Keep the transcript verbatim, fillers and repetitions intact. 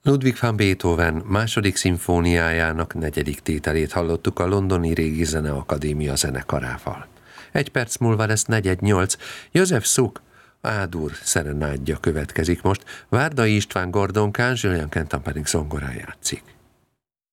Ludwig van Beethoven második szimfóniájának negyedik tételét hallottuk a Londoni Régi Zeneakadémia zenekarával. Egy perc múlva lesz negyed nyolc, József Suk A-dur szerenádja következik most, Várdai István Gordonkán, Julian Kenton pedig zongorán játszik.